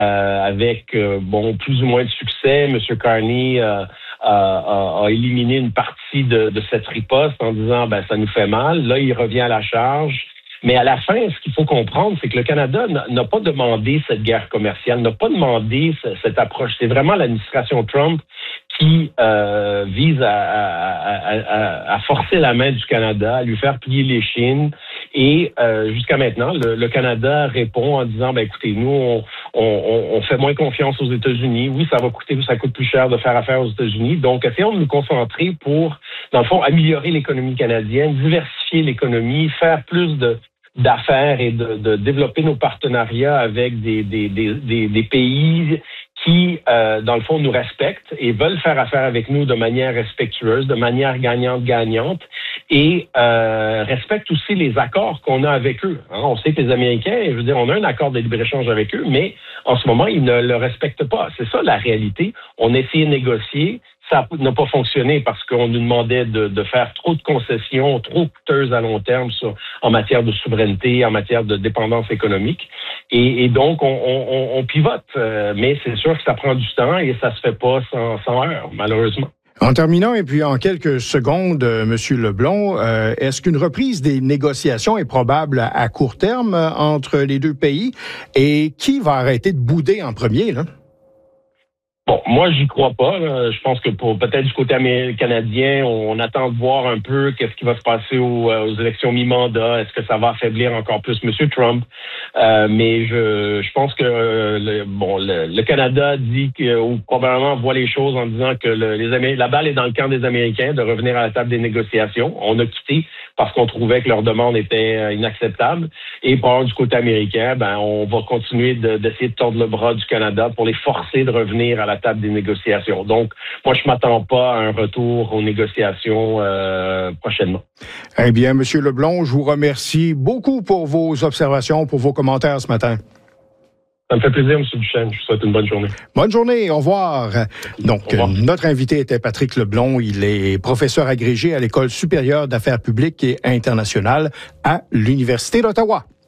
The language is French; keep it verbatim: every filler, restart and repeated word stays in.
euh, avec euh, bon plus ou moins de succès. M. Carney euh, a, a, a éliminé une partie de, de cette riposte en disant ben ça nous fait mal. Là, il revient à la charge. Mais à la fin, ce qu'il faut comprendre, c'est que le Canada n'a pas demandé cette guerre commerciale, n'a pas demandé cette approche. C'est vraiment l'administration Trump qui euh, vise à, à, à, à forcer la main du Canada, à lui faire plier les chines. Et euh, jusqu'à maintenant, le, le Canada répond en disant, ben écoutez, nous, on, on, on fait moins confiance aux États-Unis. Oui, ça va coûter, ça coûte plus cher de faire affaire aux États-Unis. Donc, essayons de nous concentrer pour, dans le fond, améliorer l'économie canadienne, diversifier l'économie, faire plus de d'affaires et de, de développer nos partenariats avec des, des, des, des, des pays qui, euh, dans le fond, nous respectent et veulent faire affaire avec nous de manière respectueuse, de manière gagnante-gagnante et euh, respectent aussi les accords qu'on a avec eux. Hein, on sait que les Américains, je veux dire, on a un accord de libre-échange avec eux, mais en ce moment, ils ne le respectent pas. C'est ça la réalité. On a essayé de négocier. Ça n'a pas fonctionné parce qu'on nous demandait de, de faire trop de concessions, trop coûteuses à long terme sur, en matière de souveraineté, en matière de dépendance économique. Et, et donc, on, on, on pivote. Euh, mais c'est sûr que ça prend du temps et ça se fait pas sans, sans heure, malheureusement. En terminant, et puis en quelques secondes, euh, M. Leblond, euh, est-ce qu'une reprise des négociations est probable à, à court terme euh, entre les deux pays? Et qui va arrêter de bouder en premier, là? Bon, moi, j'y crois pas. Là. Je pense que pour peut-être du côté canadien, on attend de voir un peu qu'est-ce qui va se passer aux, aux élections mi-mandat. Est-ce que ça va affaiblir encore plus M. Trump? Euh, mais je, je pense que euh, le, bon, le, le Canada dit que, ou probablement voit les choses en disant que le, les Américains, la balle est dans le camp des Américains de revenir à la table des négociations. On a quitté parce qu'on trouvait que leur demande était inacceptable. Et par du côté américain, ben, on va continuer de, d'essayer de tordre le bras du Canada pour les forcer de revenir à la table des négociations. Donc, moi, je m'attends pas à un retour aux négociations euh, prochainement. Eh bien, M. Leblond, je vous remercie beaucoup pour vos observations, pour vos commentaires ce matin. Ça me fait plaisir, M. Duchesne. Je vous souhaite une bonne journée. Bonne journée, au revoir. Donc, au revoir. Notre invité était Patrick Leblond. Il est professeur agrégé à l'École supérieure d'affaires publiques et internationales à l'Université d'Ottawa.